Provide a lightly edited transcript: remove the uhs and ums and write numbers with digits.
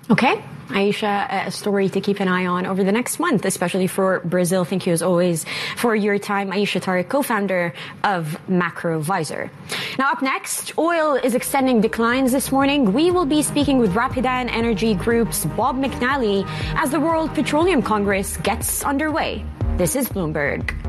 Okay. Aisha, a story to keep an eye on over the next month, especially for Brazil. Thank you as always for your time. Aisha Tariq, co-founder of Macrovisor. Now up next, oil is extending declines this morning. We will be speaking with Rapidan Energy Group's Bob McNally as the World Petroleum Congress gets underway. This is Bloomberg.